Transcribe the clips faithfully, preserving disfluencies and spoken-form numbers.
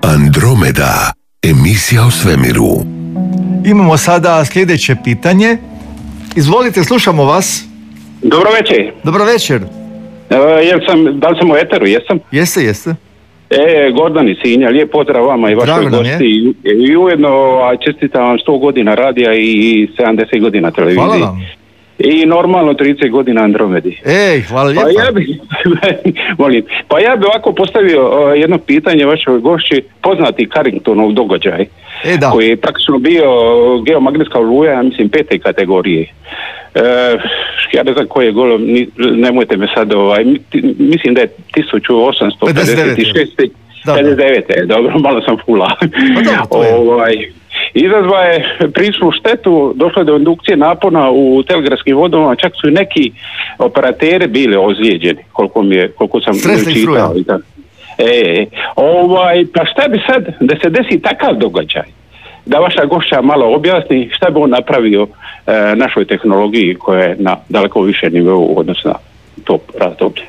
Andromeda, emisija o svemiru. Imamo sada sljedeće pitanje. Izvolite, slušamo vas. Dobro večer. Dobro večer. E, jel sam, da li sam u eteru, jesam? Jeste, jeste. E, Gordan iz Sinja, lijep pozdrav vama i vašoj gosti. I, I ujedno čestitam vam sto godina radija i sedamdeset godina televizije. Hvala vam. I normalno trideset godina Andromedi. Ej, hvala lijepa. Pa ja bi, molim, pa ja bi ovako postavio uh, jedno pitanje vašoj gošći, poznati Carringtonov događaj, e, da. koji je praktično bio geomagnetska oluja, ja mislim, pete kategorije. Uh, ja ne znam koje golo, nemojte me sad, ovaj, mislim da je tisuću osamsto pedeset šest. pedeset devet. Dobro, malo sam fula. Pa ovaj, izazva je prislu štetu, došlo do indukcije napona u telegrafskim vodovima, čak su i neki operateri bili ozlijeđeni, koliko, mi je, koliko sam čitao. E, ovaj, pa šta bi sad, da se desi takav događaj, da vaša gošća malo objasni šta bi on napravio e, našoj tehnologiji koja je na daleko više nivou odnosno na to razdoblje.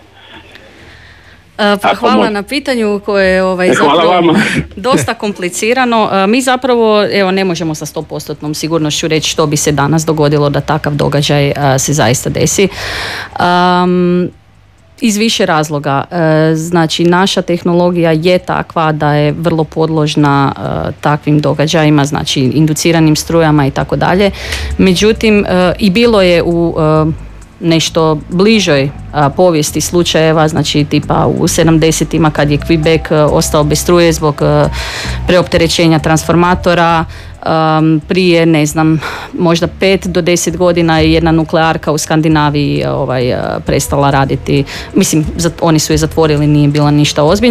Pa hvala na pitanju koje je ovaj, zapravo dosta komplicirano. Mi zapravo evo, ne možemo sa sto posto sigurnošću reći što bi se danas dogodilo da takav događaj se zaista desi. Um, iz više razloga. Znači naša tehnologija je takva da je vrlo podložna takvim događajima, znači induciranim strujama i tako dalje. Međutim, i bilo je u nešto bližoj a, povijesti slučajeva, znači tipa u sedamdesetima kad je Quebec a, ostao bez struje zbog a, preopterećenja transformatora. Um, prije, ne znam, možda pet do deset godina je jedna nuklearka u Skandinaviji ovaj, a, prestala raditi. Mislim, zat, oni su je zatvorili, nije bila ništa ozbiljno.